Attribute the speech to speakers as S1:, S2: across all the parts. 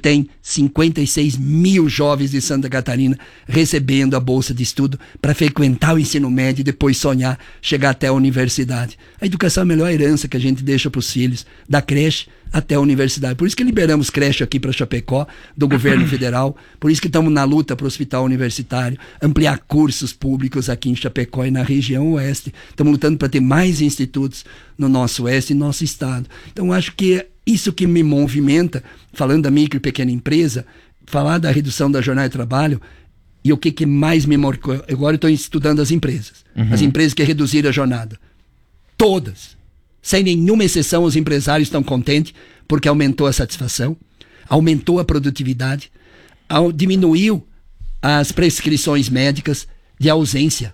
S1: tem 56 mil jovens de Santa Catarina recebendo a bolsa de estudo para frequentar o ensino médio e depois sonhar, chegar até a universidade. A educação é a melhor herança que a gente deixa para os filhos, da creche até a universidade. Por isso que liberamos creche aqui para Chapecó, do governo federal, por isso que estamos na luta para o hospital universitário, ampliar cursos públicos aqui em Chapecó e na região oeste. Estamos lutando para ter mais institutos no nosso oeste e no nosso estado. Então, acho que isso que me movimenta, falando da micro e pequena empresa, falar da redução da jornada de trabalho, e o que mais me marcou. Agora eu estou estudando as empresas. As empresas que reduziram a jornada. Todas. Sem nenhuma exceção, os empresários estão contentes porque aumentou a satisfação, aumentou a produtividade, diminuiu as prescrições médicas de ausência.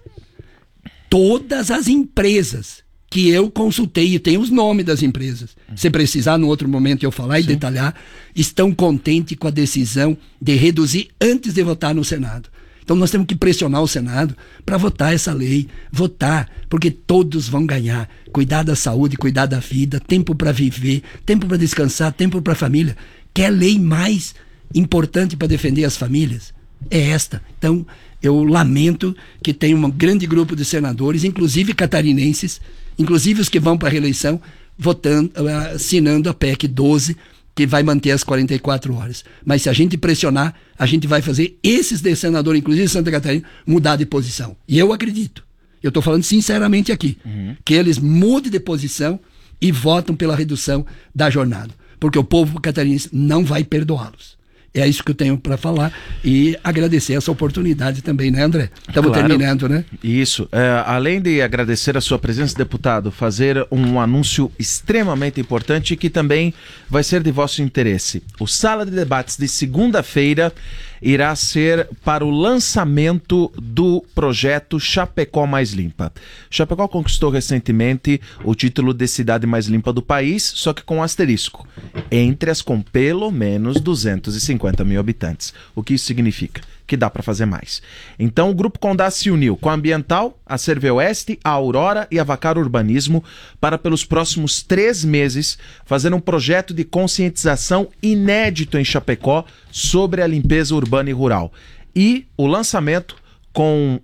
S1: Todas as empresas que eu consultei, e tem os nomes das empresas, se precisar no outro momento eu falar e detalhar, estão contentes com a decisão de reduzir antes de votar no Senado. Então nós temos que pressionar o Senado para votar essa lei, votar, porque todos vão ganhar. Cuidar da saúde, cuidar da vida, tempo para viver, tempo para descansar, tempo para a família. Quer lei mais importante para defender as famílias? É esta. Então eu lamento que tem um grande grupo de senadores, inclusive catarinenses, inclusive os que vão para a reeleição, votando, assinando a PEC 12, que vai manter as 44 horas. Mas se a gente pressionar, a gente vai fazer esses de senador, inclusive Santa Catarina, mudar de posição. E eu acredito, eu estou falando sinceramente aqui, que eles mudem de posição e votam pela redução da jornada. Porque o povo catarinense não vai perdoá-los. É isso que eu tenho para falar e agradecer essa oportunidade também, né, André? Estamos terminando, né?
S2: Isso. Além de agradecer a sua presença, deputado, fazer um anúncio extremamente importante que também vai ser de vosso interesse. O Sala de Debates de segunda-feira irá ser para o lançamento do projeto Chapecó Mais Limpa. Chapecó conquistou recentemente o título de cidade mais limpa do país, só que com um asterisco, entre as com pelo menos 250 mil habitantes. O que isso significa? Que dá para fazer mais. Então o Grupo Condá se uniu com a Ambiental, a Serveoeste, a Aurora e a Vacar Urbanismo para, pelos próximos 3 meses, fazer um projeto de conscientização inédito em Chapecó sobre a limpeza urbana e rural. E o lançamento com